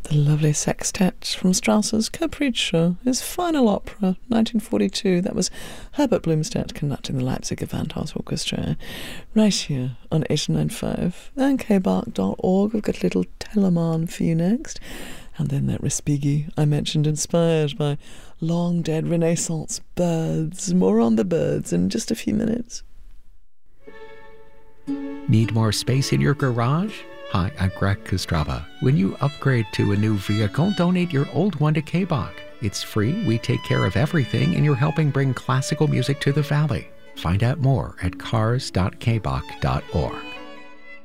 The lovely sextet from Strauss's Capriccio, his final opera, 1942. That was Herbert Blomstedt conducting the Leipzig Gewandhaus Orchestra, right here on 895 and kbark.org. We've got a little Telemann for you next. And then that Respighi I mentioned, inspired by long-dead Renaissance birds. More on the birds in just a few minutes. Need more space in your garage? Hi, I'm Greg Kostrava. When you upgrade to a new vehicle, donate your old one to KBach. It's free, we take care of everything, and you're helping bring classical music to the Valley. Find out more at cars.kbach.org.